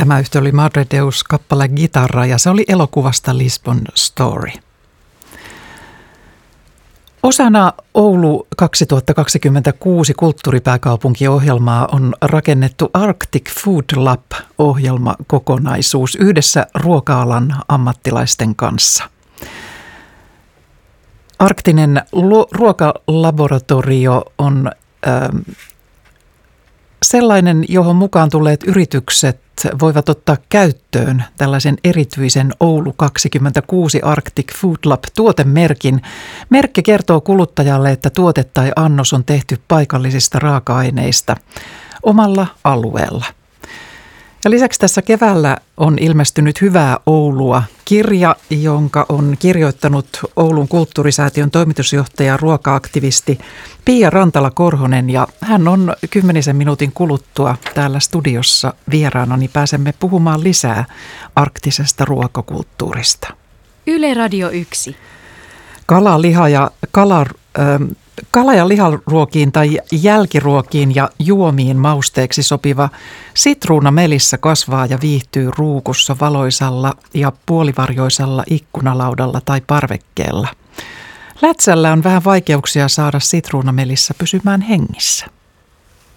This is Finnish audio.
Tämä yhtye oli Madre Deus kappale Gitarra ja se oli elokuvasta Lisbon Story. Osana Oulu 2026 kulttuuripääkaupunkiohjelmaa on rakennettu Arctic Food Lab-ohjelmakokonaisuus yhdessä ruoka-alan ammattilaisten kanssa. Arktinen ruokalaboratorio on sellainen, johon mukaan tulleet yritykset voivat ottaa käyttöön tällaisen erityisen Oulu 26 Arctic Food Lab-tuotemerkin. Merkki kertoo kuluttajalle, että tuote tai annos on tehty paikallisista raaka-aineista omalla alueella. Ja lisäksi tässä keväällä on ilmestynyt Hyvää Oulua -kirja, jonka on kirjoittanut Oulun kulttuurisäätiön toimitusjohtaja, ruoka-aktivisti Pia Rantala-Korhonen. Ja hän on 10 minuutin kuluttua täällä studiossa vieraana, niin pääsemme puhumaan lisää arktisesta ruokakulttuurista. Yle Radio 1. Kala- ja liharuokiin tai jälkiruokiin ja juomiin mausteeksi sopiva sitruunamelissa kasvaa ja viihtyy ruukussa valoisalla ja puolivarjoisella ikkunalaudalla tai parvekkeella. Lätsällä on vähän vaikeuksia saada sitruunamelissä pysymään hengissä.